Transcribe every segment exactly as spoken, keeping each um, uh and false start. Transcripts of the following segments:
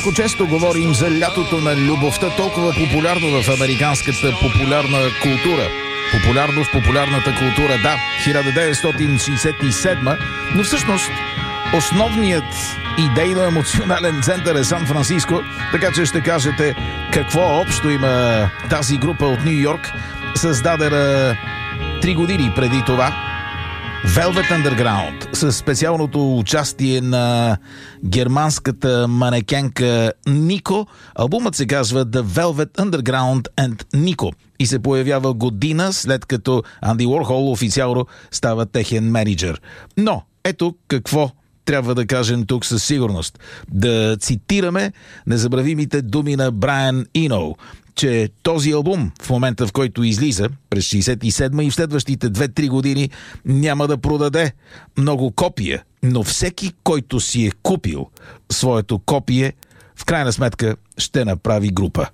Малко често говорим за лятото на любовта, толкова популярно в американската популярна култура. Популярно в популярната култура, да, хиляда деветстотин шейсет и седма, но всъщност основният идейно-емоционален център е Сан-Франциско, така че ще кажете какво общо има тази група от Ню Йорк, създадена три години преди това. Velvet Underground, със специалното участие на германската манекенка Нико. Албумът се казва The Velvet Underground and Nico и се появява година след като Анди Уорхол официално става техен менеджер. Но ето какво трябва да кажем тук със сигурност. Да цитираме незабравимите думи на Брайан Ино, че този албум в момента, в който излиза през шейсет и седма и в следващите две-три години няма да продаде много копия, но всеки, който си е купил своето копие, в крайна сметка ще направи група.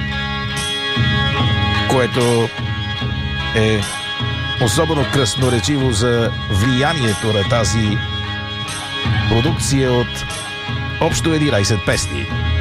Което е особено красноречиво за влиянието на тази продукция от общо единайсет песни.